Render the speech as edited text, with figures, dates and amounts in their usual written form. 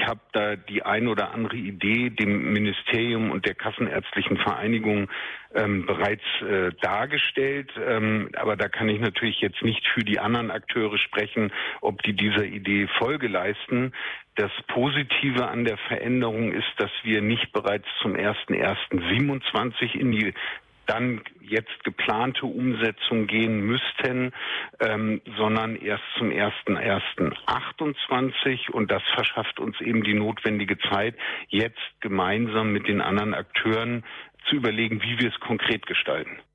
Ich habe da die ein oder andere Idee dem Ministerium und der Kassenärztlichen Vereinigung bereits dargestellt. Aber da kann ich natürlich jetzt nicht für die anderen Akteure sprechen, ob die dieser Idee Folge leisten. Das Positive an der Veränderung ist, dass wir nicht bereits zum 01.01.27 in die dann jetzt geplante Umsetzung gehen müssten, sondern erst zum 01.01.28. Und das verschafft uns eben die notwendige Zeit, jetzt gemeinsam mit den anderen Akteuren zu überlegen, wie wir es konkret gestalten.